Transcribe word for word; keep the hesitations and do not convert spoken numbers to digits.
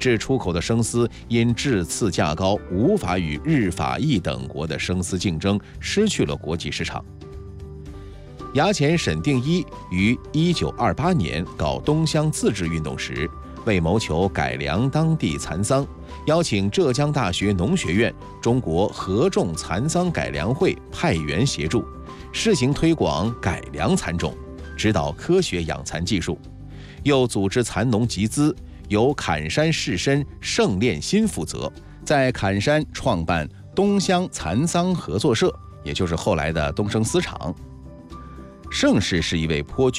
致出口的生丝因质次价高，无法与日、法、意等国的生丝竞争，失去了国际市场。衙前沈定一于一九二八年搞东乡自治运动时，为谋求改良当地蚕桑，邀请浙江大学农学院、中国合众蚕桑改良会派员协助，试行推广改良蚕种，指导科学养蚕技术，又组织蚕农集资，由坎山士绅盛炼新负责，在坎山创办东乡蚕桑合作社，也就是后来的东生丝厂。盛氏是一位颇具